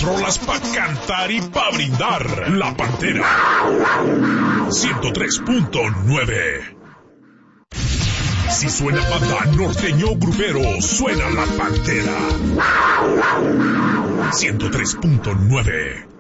rolas pa' cantar y pa' brindar. La Pantera 103.9. Si suena banda, norteño, grupero, suena La Pantera 103.9.